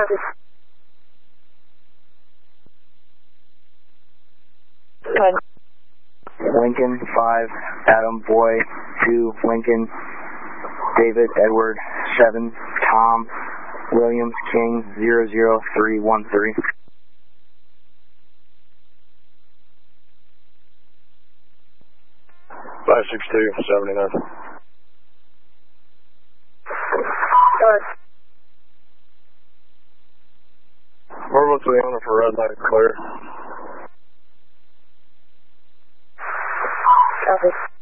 Copy. Good. Lincoln 5, Adam Boy 2, Lincoln, David Edward 7, Tom, Williams King 00313. 56279. Good. Where was the owner for red light clear? Copy.